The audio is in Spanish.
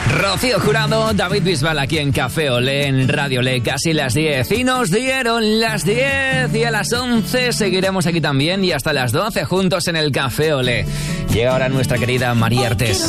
Rocío Jurado, David Bisbal aquí en Café Olé, en Radio Olé, casi las 10. Y nos dieron las 10 y a las 11 seguiremos aquí también y hasta las 12 juntos en el Café Olé. Llega ahora nuestra querida María Artés.